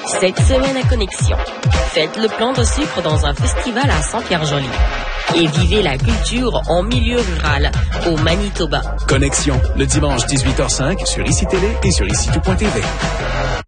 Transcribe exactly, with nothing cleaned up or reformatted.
Cette semaine à Connexion, faites le plein de sucre dans un festival à Saint-Pierre-Joli et vivez la culture en milieu rural au Manitoba. Connexion, le dimanche dix-huit heures cinq sur I C I Télé et sur I C I tout point T V.